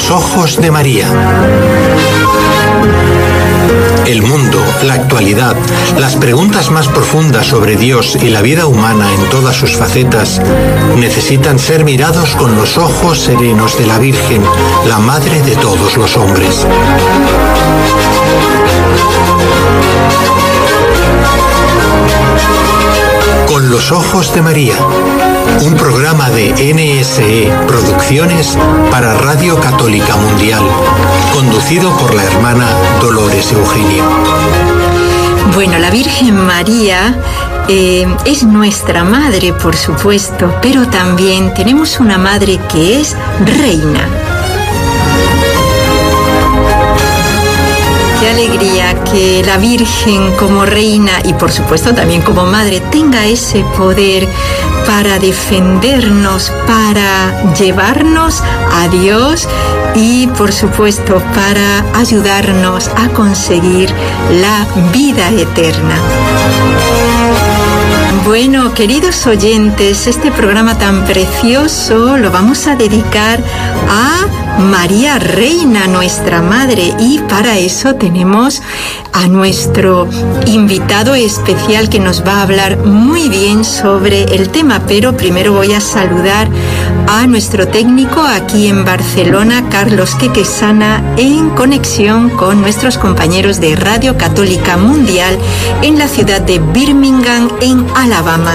los ojos de María. El mundo, la actualidad, las preguntas más profundas sobre Dios y la vida humana en todas sus facetas necesitan ser mirados con los ojos serenos de la Virgen, la Madre de todos los hombres. Con los ojos de María, un programa de NSE Producciones para Radio Católica Mundial, conducido por la hermana Dolores Eugenio. Bueno, la Virgen María es nuestra madre, por supuesto, pero también tenemos una madre que es reina. Qué alegría que la Virgen como reina y por supuesto también como madre tenga ese poder para defendernos, para llevarnos a Dios y por supuesto para ayudarnos a conseguir la vida eterna. Bueno, queridos oyentes, este programa tan precioso lo vamos a dedicar a María Reina, nuestra Madre, y para eso tenemos a nuestro invitado especial que nos va a hablar muy bien sobre el tema, pero primero voy a saludar a nuestro técnico aquí en Barcelona, Carlos Quequesana, en conexión con nuestros compañeros de Radio Católica Mundial en la ciudad de Birmingham, en Alabama.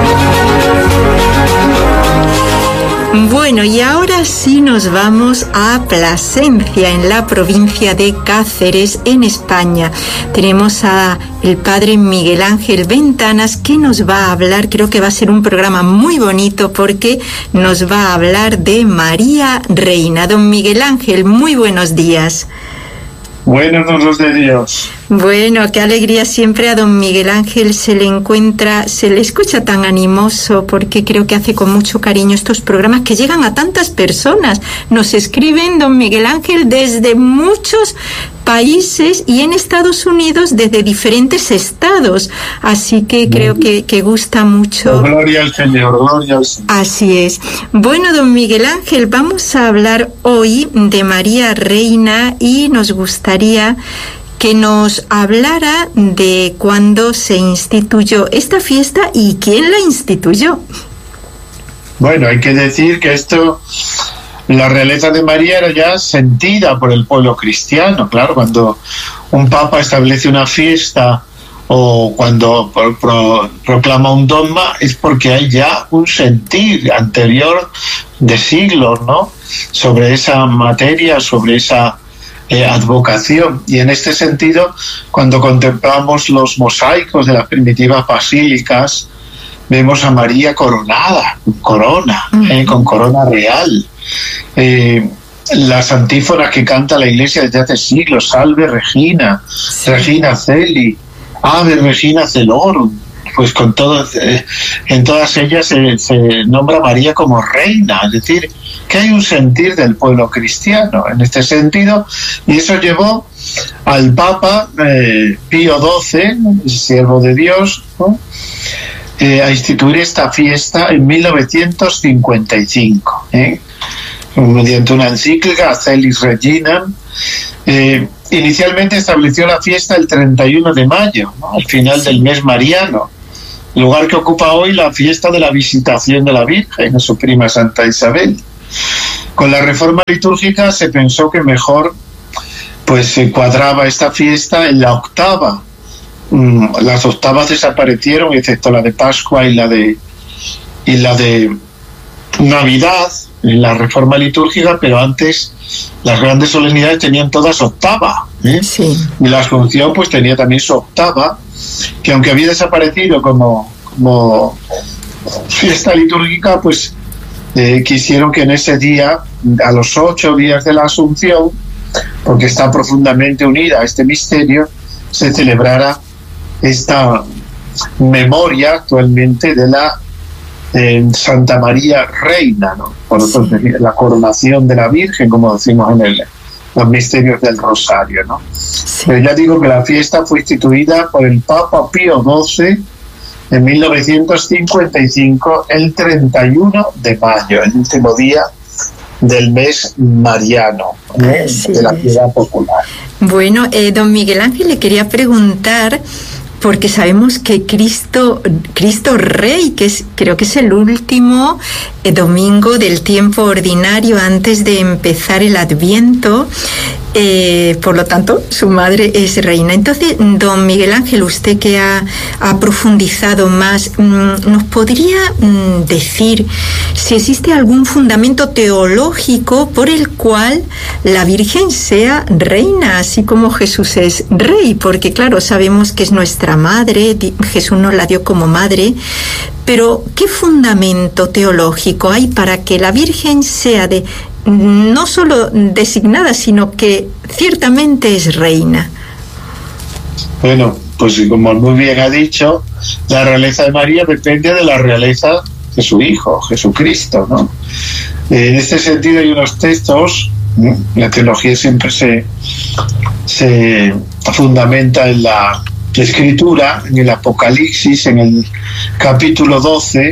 Bueno, y ahora sí nos vamos a Plasencia, en la provincia de Cáceres, en España. Tenemos a el padre Miguel Ángel Ventanas, que nos va a hablar, creo que va a ser un programa muy bonito, porque nos va a hablar de María Reina. Don Miguel Ángel, muy buenos días. Buenos de Dios. Bueno, qué alegría siempre a don Miguel Ángel se le escucha tan animoso, porque creo que hace con mucho cariño estos programas que llegan a tantas personas. Nos escriben, don Miguel Ángel, desde muchos países y en Estados Unidos desde diferentes estados, así que creo que gusta mucho. Gloria al Señor, gloria al Señor. Así es. Bueno, don Miguel Ángel, vamos a hablar hoy de María Reina y nos gustaría que nos hablara de cuándo se instituyó esta fiesta y quién la instituyó. Bueno, hay que decir que la realeza de María era ya sentida por el pueblo cristiano. Claro, cuando un papa establece una fiesta o cuando proclama un dogma, es porque hay ya un sentir anterior de siglos, ¿no?, sobre esa materia, sobre esa advocación. Y en este sentido, cuando contemplamos los mosaicos de las primitivas basílicas, vemos a María coronada, con corona real. Las antífonas que canta la Iglesia desde hace siglos: Salve Regina, Regina Celi, Ave Regina Celorum. Pues en todas ellas se nombra a María como reina, es decir, que hay un sentir del pueblo cristiano en este sentido, y eso llevó al Papa Pío XII, siervo de Dios, ¿no?, a instituir esta fiesta en 1955, mediante una encíclica, Celis Reginam. Inicialmente estableció la fiesta el 31 de mayo, ¿no?, al final del mes mariano, lugar que ocupa hoy la fiesta de la Visitación de la Virgen a su prima Santa Isabel. Con la reforma litúrgica se pensó que mejor se cuadraba esta fiesta en la octava. Las octavas desaparecieron, excepto la de Pascua y la de Navidad, en la reforma litúrgica, pero antes las grandes solemnidades tenían todas octava, Sí. Y la Asunción tenía también su octava, que aunque había desaparecido como fiesta litúrgica, quisieron que en ese día, a los 8 días de la Asunción, porque está profundamente unida a este misterio, se celebrara esta memoria actualmente de la Santa María Reina, ¿no? Por otro, la coronación de la Virgen, como decimos en los misterios del Rosario, ¿no? Sí. Pero ya digo que la fiesta fue instituida por el Papa Pío XII en 1955, el 31 de mayo, el último día del mes mariano, de la piedad popular. Bueno, don Miguel Ángel, le quería preguntar, porque sabemos que Cristo Rey, creo que es el último domingo del tiempo ordinario antes de empezar el Adviento, por lo tanto su madre es reina. Entonces, don Miguel Ángel, usted que ha profundizado más, ¿nos podría decir si existe algún fundamento teológico por el cual la Virgen sea reina, así como Jesús es rey? Porque claro, sabemos que es nuestra madre, Jesús nos la dio como madre, pero ¿qué fundamento teológico hay para que la Virgen sea no solo designada, sino que ciertamente es reina? Bueno, pues como muy bien ha dicho, la realeza de María depende de la realeza de su Hijo, Jesucristo, ¿no? En este sentido hay unos textos, la teología siempre se fundamenta en la Escritura, en el Apocalipsis, en el capítulo 12,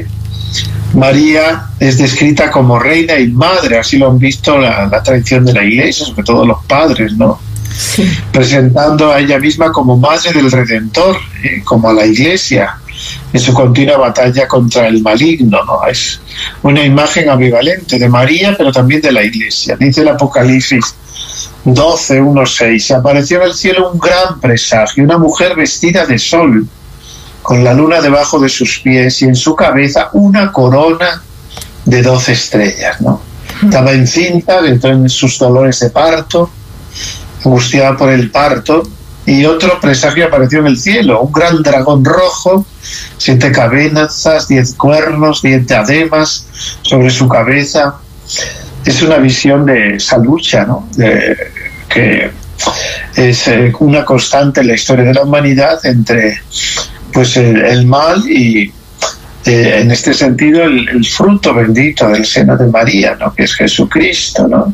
María es descrita como reina y madre, así lo han visto la tradición de la Iglesia, sobre todo los padres, ¿no? Sí. Presentando a ella misma como madre del Redentor, como a la Iglesia, en su continua batalla contra el maligno, ¿no? Es una imagen ambivalente de María, pero también de la Iglesia. Dice el Apocalipsis 12, 1, 6, se apareció en el cielo un gran presagio, una mujer vestida de sol, con la luna debajo de sus pies y en su cabeza una corona de 12 estrellas, ¿no? Estaba encinta, entró en sus dolores de parto, angustiada por el parto, y otro presagio apareció en el cielo, un gran dragón rojo, 7 cabezas, 10 cuernos, 10 diademas sobre su cabeza. Es una visión de esa lucha, ¿no? Que es una constante en la historia de la humanidad entre pues el mal y en este sentido el fruto bendito del seno de María, ¿no? Que es Jesucristo, ¿no?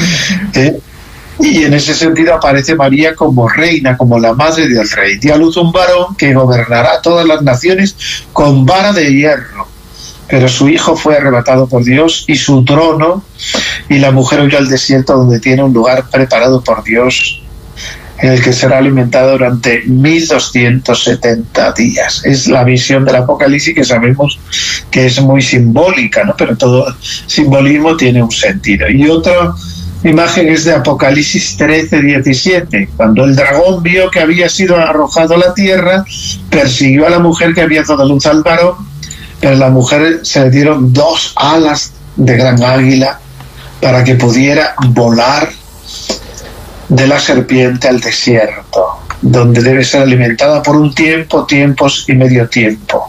Y en ese sentido aparece María como reina, como la madre del rey. Dio a luz un varón que gobernará todas las naciones con vara de hierro. Pero su hijo fue arrebatado por Dios y su trono, y la mujer huyó al desierto donde tiene un lugar preparado por Dios, en el que será alimentada durante 1270 días. Es la visión del Apocalipsis, que sabemos que es muy simbólica, ¿no? Pero todo simbolismo tiene un sentido. Y otra imagen es de Apocalipsis 13, 17. Cuando el dragón vio que había sido arrojado a la tierra, persiguió a la mujer que había dado luz al varón, pero a la mujer se le dieron 2 alas de gran águila para que pudiera volar de la serpiente al desierto, donde debe ser alimentada por un tiempo, tiempos y medio tiempo.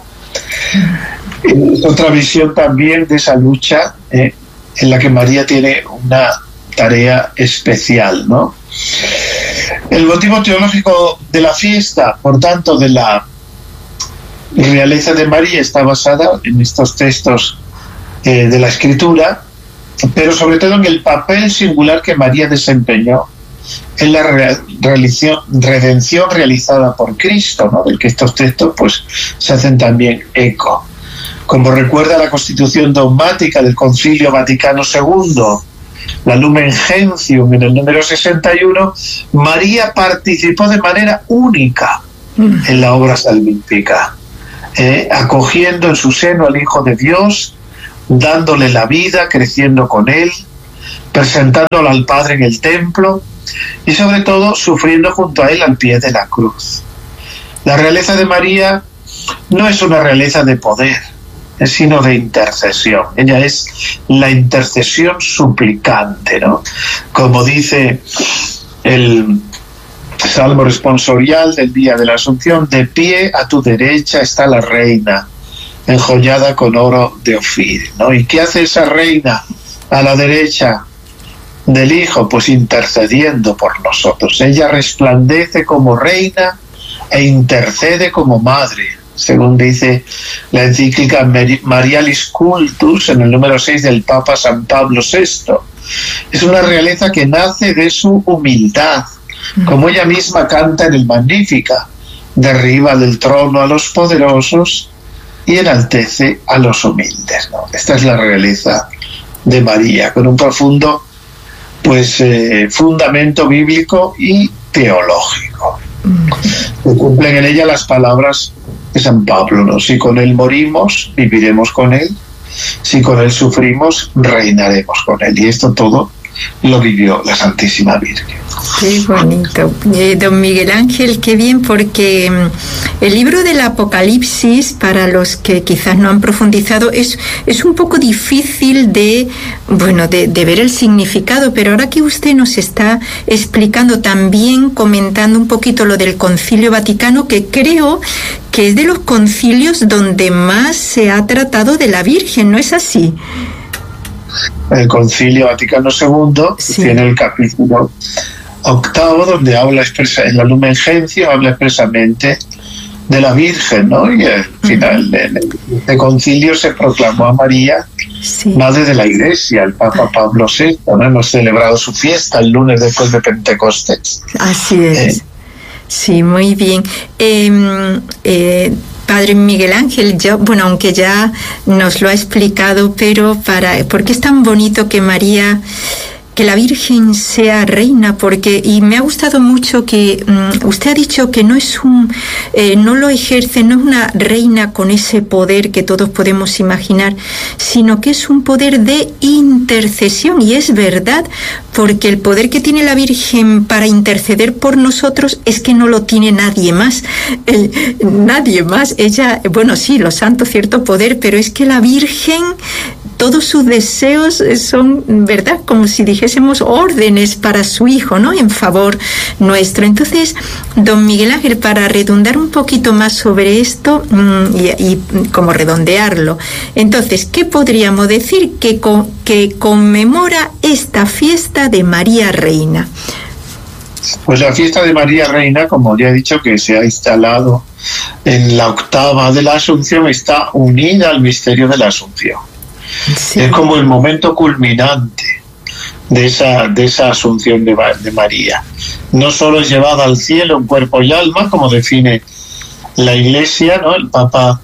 Otra visión también de esa lucha en la que María tiene una tarea especial, ¿no? El motivo teológico de la fiesta, por tanto, de la realeza de María, está basada en estos textos de la Escritura, pero sobre todo en el papel singular que María desempeñó en la redención realizada por Cristo, ¿no? Del que estos textos pues se hacen también eco. Como recuerda la Constitución dogmática del Concilio Vaticano II, la Lumen Gentium, en el número 61, María participó de manera única en la obra salvífica, acogiendo en su seno al Hijo de Dios, dándole la vida, creciendo con él, presentándolo al Padre en el templo y sobre todo sufriendo junto a él al pie de la cruz. La realeza de María no es una realeza de poder, sino de intercesión. Ella es la intercesión suplicante, ¿no? Como dice el Salmo responsorial del día de la Asunción: de pie a tu derecha está la reina, enjollada con oro de Ofir, ¿no? ¿Y qué hace esa reina a la derecha del Hijo? Pues intercediendo por nosotros. Ella resplandece como reina e intercede como madre, según dice la encíclica Marialis Cultus en el número 6 del Papa San Pablo VI. Es una realeza que nace de su humildad, como ella misma canta en el Magnífica: derriba del trono a los poderosos y enaltece a los humildes, ¿no? Esta es la realeza de María, con un profundo fundamento bíblico y teológico. Se cumplen en ella las palabras de San Pablo, ¿no? Si con él morimos, viviremos con él; si con él sufrimos, reinaremos con él. Y esto todo lo vivió la Santísima Virgen. Qué bonito. Don Miguel Ángel, qué bien, porque el libro del Apocalipsis, para los que quizás no han profundizado, es un poco difícil de ver el significado, pero ahora que usted nos está explicando, también comentando un poquito lo del Concilio Vaticano, que creo que es de los concilios donde más se ha tratado de la Virgen, ¿no es así? El Concilio Vaticano II tiene el capítulo 8, donde habla en la Lumen Gentium, habla expresamente de la Virgen, ¿no? Y al final de este concilio se proclamó a María madre de la Iglesia. El Papa Pablo VI, ¿no? Hemos celebrado su fiesta el lunes después de Pentecostés. Así es. Sí, muy bien. Padre Miguel Ángel, aunque ya nos lo ha explicado, pero ¿por qué es tan bonito que la Virgen sea reina? Y me ha gustado mucho que usted ha dicho que no es no lo ejerce, no es una reina con ese poder que todos podemos imaginar, sino que es un poder de intercesión. Y es verdad, porque el poder que tiene la Virgen para interceder por nosotros es que no lo tiene nadie más. Nadie más. Ella, sí, los santos, cierto poder, pero es que la Virgen, todos sus deseos son, ¿verdad?, como si dijésemos órdenes para su Hijo, ¿no?, en favor nuestro. Entonces, don Miguel Ángel, para redundar un poquito más sobre esto y como redondearlo, entonces, ¿qué podríamos decir que conmemora esta fiesta de María Reina? Pues la fiesta de María Reina, como ya he dicho, que se ha instalado en la octava de la Asunción, está unida al misterio de la Asunción. Sí. Es como el momento culminante de esa asunción de María. No solo es llevada al cielo en cuerpo y alma, como define la Iglesia, ¿no? El Papa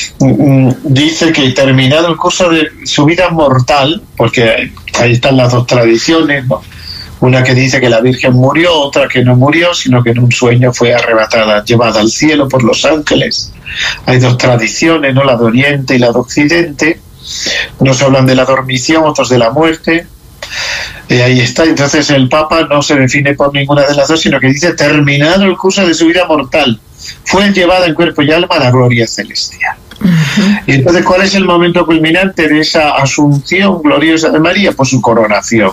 dice que terminado el curso de su vida mortal, porque ahí están las dos tradiciones, ¿no? Una que dice que la Virgen murió, otra que no murió, sino que en un sueño fue arrebatada, llevada al cielo por los ángeles. Hay dos tradiciones, ¿no?, la de Oriente y la de Occidente. Unos hablan de la dormición, otros de la muerte. Ahí está. Entonces el Papa no se define por ninguna de las dos, sino que dice: terminado el curso de su vida mortal, fue llevada en cuerpo y alma a la gloria celestial. Y entonces, ¿cuál es el momento culminante de esa asunción gloriosa de María? Pues su coronación.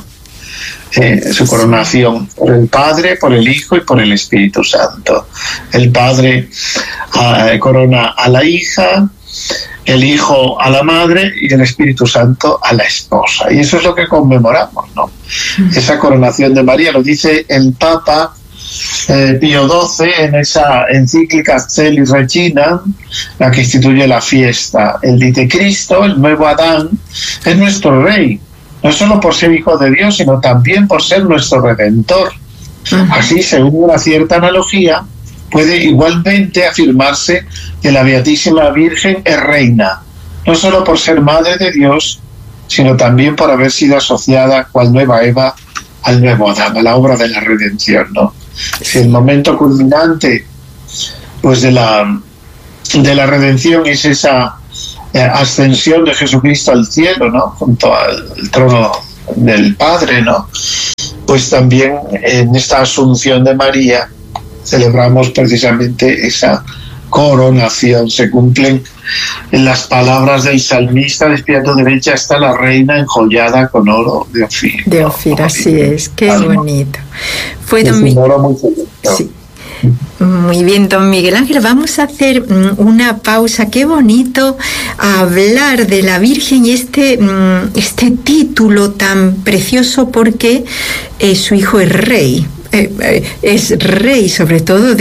Su coronación por el Padre, por el Hijo y por el Espíritu Santo. El Padre corona a la hija, el Hijo a la madre y el Espíritu Santo a la esposa. Y eso es lo que conmemoramos, ¿no? Esa coronación de María. Lo dice el Papa Pío XII en esa encíclica Caelis Regina, la que instituye la fiesta. Él dice: Cristo, el nuevo Adán, es nuestro Rey, no solo por ser Hijo de Dios, sino también por ser nuestro Redentor. Así, según una cierta analogía, puede igualmente afirmarse que la Beatísima Virgen es reina, no solo por ser Madre de Dios, sino también por haber sido asociada, cual nueva Eva, al nuevo Adán, a la obra de la redención, ¿no? Si el momento culminante, pues, de la redención es esa ascensión de Jesucristo al cielo, ¿no?, junto al trono del Padre, ¿no?, pues también en esta asunción de María celebramos precisamente esa coronación. Se cumplen en las palabras del salmista: de a tu derecha está la reina enjollada con oro de Ofir. De Ofir, así es. Qué bonito. Fue don Miguel. Sí. Muy bien, don Miguel Ángel, vamos a hacer una pausa. Qué bonito hablar de la Virgen y este título tan precioso, porque su hijo es rey. Es rey sobre todo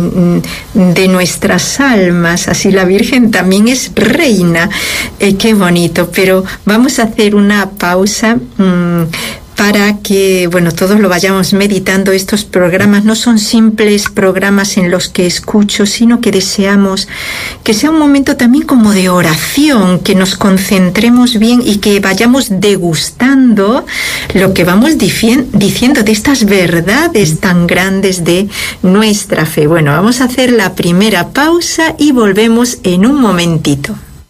de nuestras almas, así la Virgen también es reina. Qué bonito, pero vamos a hacer una pausa para que, bueno, todos lo vayamos meditando. Estos programas no son simples programas en los que escucho, sino que deseamos que sea un momento también como de oración, que nos concentremos bien y que vayamos degustando lo que vamos diciendo de estas verdades tan grandes de nuestra fe. Bueno, vamos a hacer la primera pausa y volvemos en un momentito.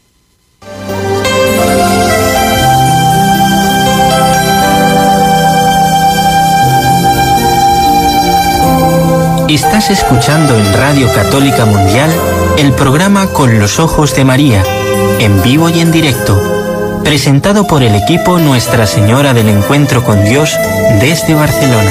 Estás escuchando en Radio Católica Mundial el programa Con los Ojos de María, en vivo y en directo, presentado por el equipo Nuestra Señora del Encuentro con Dios desde Barcelona.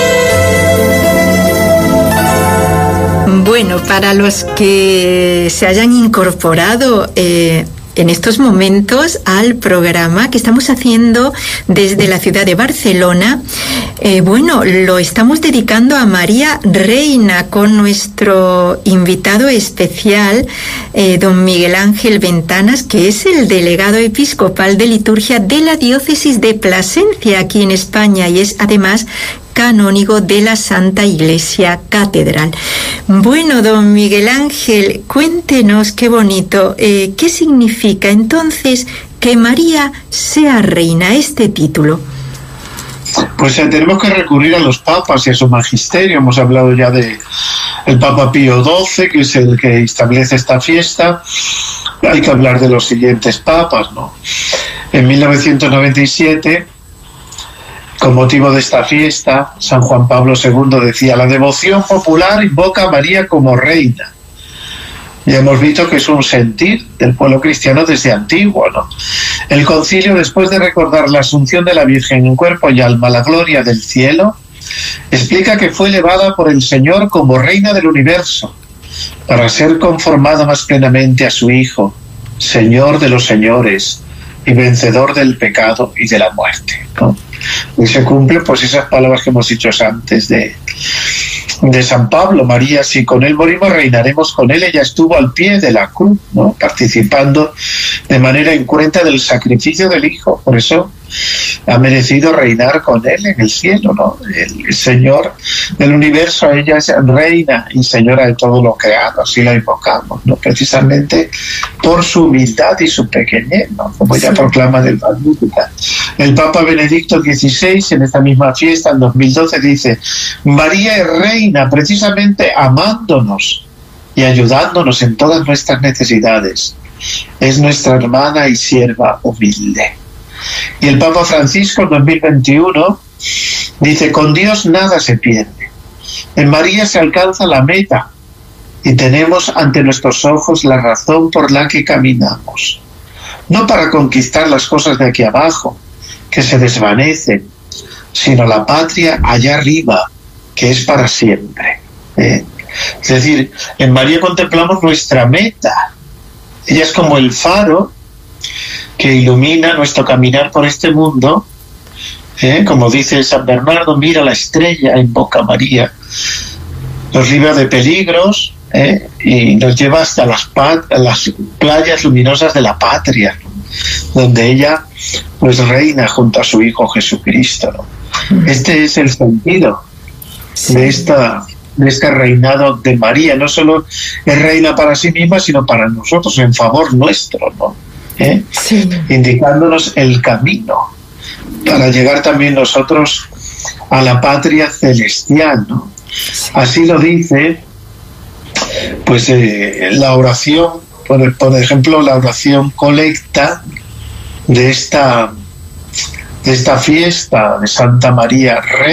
Bueno, para los que se hayan incorporado en estos momentos al programa que estamos haciendo desde la ciudad de Barcelona, bueno, lo estamos dedicando a María Reina con nuestro invitado especial, don Miguel Ángel Ventanas, que es el delegado episcopal de liturgia de la diócesis de Plasencia aquí en España y es además canónigo de la Santa Iglesia Catedral. Bueno, don Miguel Ángel, cuéntenos, qué bonito, ¿qué significa entonces que María sea reina, este título? Pues tenemos que recurrir a los papas y a su magisterio. Hemos hablado ya de el Papa Pío XII, que es el que establece esta fiesta. Hay que hablar de los siguientes papas, ¿no? En 1997, con motivo de esta fiesta, San Juan Pablo II decía: la devoción popular invoca a María como reina. Ya hemos visto que es un sentir del pueblo cristiano desde antiguo, ¿no? El concilio, después de recordar la asunción de la Virgen en cuerpo y alma a la gloria del cielo, explica que fue elevada por el Señor como reina del universo, para ser conformada más plenamente a su Hijo, Señor de los señores y vencedor del pecado y de la muerte, ¿no? Y se cumplen pues esas palabras que hemos dicho antes de San Pablo: María, si con él morimos, reinaremos con él. Ella estuvo al pie de la cruz, ¿no? Participando de manera incruenta del sacrificio del Hijo. Por eso ha merecido reinar con él en el cielo, ¿no? El Señor del universo, ella es reina y señora de todo lo creado, así la invocamos, ¿no? Precisamente por su humildad y su pequeñez, ¿no? Como ella proclama del Magníficat. El Papa Benedicto XVI, en esta misma fiesta, en 2012, dice: María es reina precisamente amándonos y ayudándonos en todas nuestras necesidades. Es nuestra hermana y sierva humilde. Y el Papa Francisco en 2021 dice: con Dios nada se pierde. En María se alcanza la meta y tenemos ante nuestros ojos la razón por la que caminamos. No para conquistar las cosas de aquí abajo, que se desvanecen, sino la patria allá arriba, que es para siempre. Es decir, en María contemplamos nuestra meta. Ella es como el faro que ilumina nuestro caminar por este mundo, como dice San Bernardo: mira la estrella, invoca a María, nos libra de peligros, y nos lleva hasta las playas luminosas de la patria, donde ella pues reina junto a su Hijo Jesucristo, ¿no? Este es el sentido de este reinado de María. No solo es reina para sí misma, sino para nosotros, en favor nuestro, ¿no? Sí. Indicándonos el camino para llegar también nosotros a la patria celestial, ¿no? Sí. Así lo dice pues la oración, por ejemplo, la oración colecta de esta fiesta de Santa María Reina.